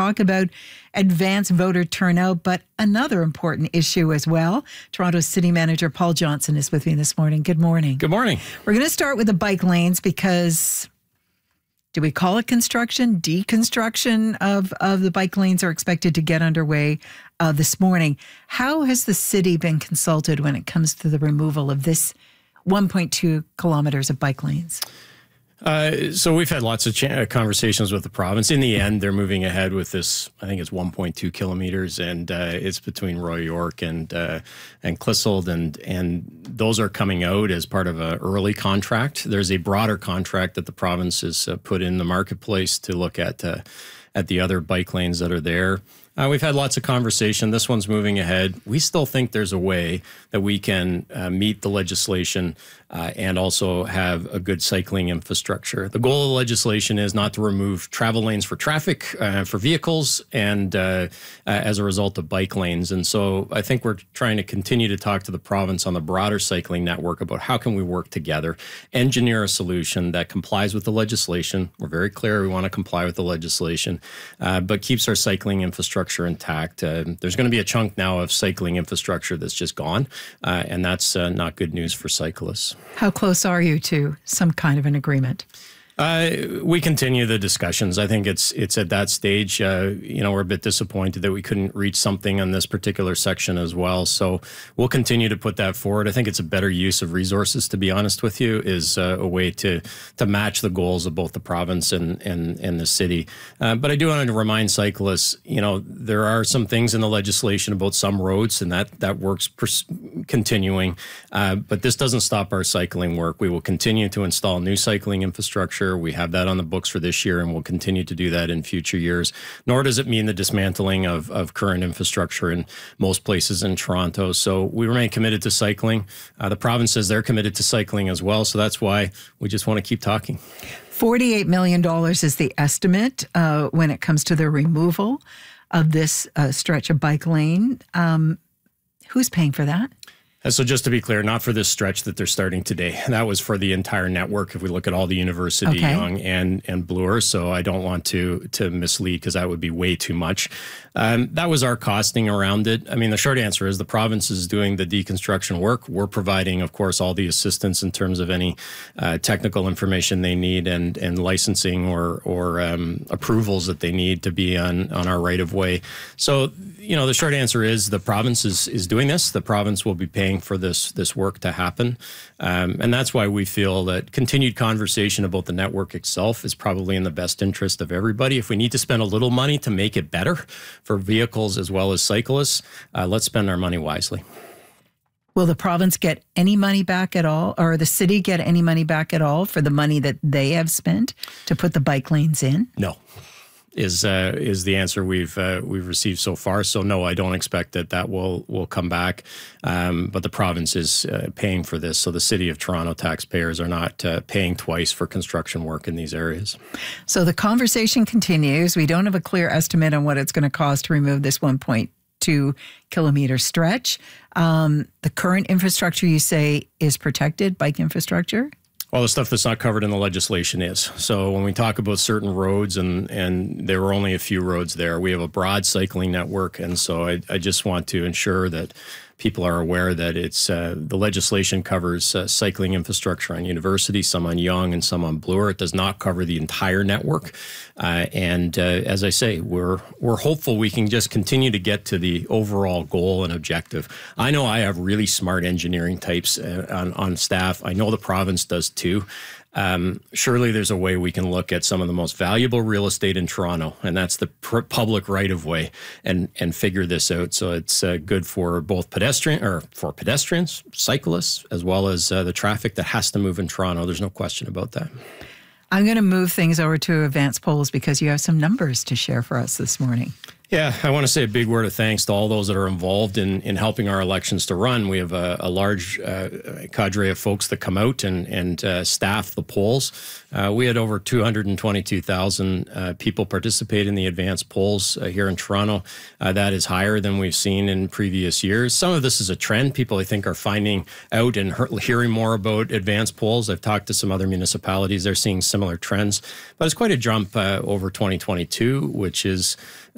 talk about advanced voter turnout, but another important issue as well. Toronto City Manager Paul Johnson is with me this morning. Good morning. Good morning. We're going to start with the bike lanes because, do we call it construction? Deconstruction of the bike lanes are expected to get underway this morning. How has the city been consulted when it comes to the removal of this 1.2 kilometers of bike lanes? So we've had lots of conversations with the province. In the end, they're moving ahead with this. I think it's 1.2 kilometers, and it's between Roy York and Clissold, and those are coming out as part of an early contract. There's a broader contract that the province has put in the marketplace to look at the other bike lanes that are there. We've had lots of conversation. This one's moving ahead. We still think there's a way that we can meet the legislation and also have a good cycling infrastructure. The goal of the legislation is not to remove travel lanes for traffic, for vehicles, and as a result of bike lanes. And so I think we're trying to continue to talk to the province on the broader cycling network about how can we work together, engineer a solution that complies with the legislation. We're very clear we want to comply with the legislation, but keeps our cycling infrastructure intact. There's going to be a chunk now of cycling infrastructure that's just gone, and that's not good news for cyclists. How close are you to some kind of an agreement? We continue the discussions. I think it's at that stage. We're a bit disappointed that we couldn't reach something on this particular section as well. So we'll continue to put that forward. I think it's a better use of resources, to be honest with you, is a way to match the goals of both the province and the city. But I do want to remind cyclists, there are some things in the legislation about some roads, and that works continuing. But this doesn't stop our cycling work. We will continue to install new cycling infrastructure. We have that on the books for this year, and we'll continue to do that in future years. Nor does it mean the dismantling of current infrastructure in most places in Toronto. So we remain committed to cycling. The province says they're committed to cycling as well. So that's why we just want to keep talking. $48 million is the estimate when it comes to the removal of this stretch of bike lane. Who's paying for that? So just to be clear, not for this stretch that they're starting today. That was for the entire network. If we look at all the University, Yonge, and Bloor, so I don't want to mislead because that would be way too much. That was our costing around it. I mean, the short answer is the province is doing the deconstruction work. We're providing, of course, all the assistance in terms of any technical information they need and licensing or approvals that they need to be on our right of way. So, the short answer is the province is doing this. The province will be paying for this work to happen. And that's why we feel that continued conversation about the network itself is probably in the best interest of everybody. If we need to spend a little money to make it better for vehicles as well as cyclists, let's spend our money wisely. Will the province get any money back at all, or the city get any money back at all for the money that they have spent to put the bike lanes in? No. Is the answer we've received so far. So no, I don't expect that will come back. But the province is paying for this. So the City of Toronto taxpayers are not paying twice for construction work in these areas. So the conversation continues. We don't have a clear estimate on what it's going to cost to remove this 1.2 kilometer stretch. The current infrastructure, you say, is protected, bike infrastructure? Well, the stuff that's not covered in the legislation is. So when we talk about certain roads, and there were only a few roads there, we have a broad cycling network. And so I just want to ensure that people are aware that it's the legislation covers cycling infrastructure on University, some on Yonge, and some on Bloor. It does not cover the entire network. And as I say, we're hopeful we can just continue to get to the overall goal and objective. I know I have really smart engineering types on staff. I know the province does too. Surely there's a way we can look at some of the most valuable real estate in Toronto, and that's the public right-of-way, and figure this out so it's good for both pedestrians, cyclists, as well as the traffic that has to move in Toronto. There's no question about that. I'm going to move things over to advanced polls because you have some numbers to share for us this morning. Yeah, I want to say a big word of thanks to all those that are involved in helping our elections to run. We have a large cadre of folks that come out and staff the polls. We had over 222,000 people participate in the advanced polls here in Toronto. That is higher than we've seen in previous years. Some of this is a trend. People, I think, are finding out and hearing more about advanced polls. I've talked to some other municipalities. They're seeing similar trends. But it's quite a jump over 2022, which is